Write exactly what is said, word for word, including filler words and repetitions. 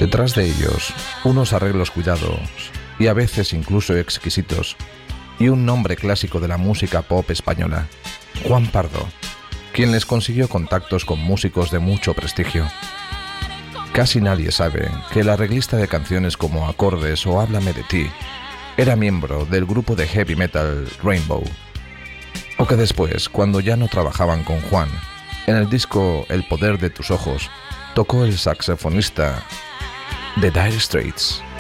Detrás de ellos, unos arreglos cuidados y a veces incluso exquisitos, y un nombre clásico de la música pop española, Juan Pardo, quien les consiguió contactos con músicos de mucho prestigio. Casi nadie sabe que el arreglista de canciones como Acordes o Háblame de ti era miembro del grupo de heavy metal Rainbow, o que después, cuando ya no trabajaban con Juan, en el disco El poder de tus ojos, tocó el saxofonista de Dire Straits.